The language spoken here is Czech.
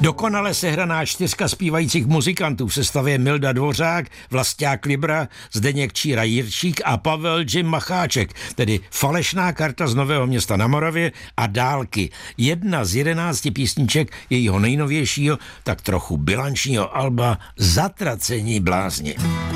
Dokonale sehraná 4 zpívajících muzikantů v sestavě Milda Dvořák, Vlasták Libra, Zdeněk Číra Jirčík a Pavel Jim Macháček, tedy Falešná karta z Nového Města na Moravě a Dálky. Jedna z 11 písniček jejího nejnovějšího, tak trochu bilančního alba Zatracení blázni.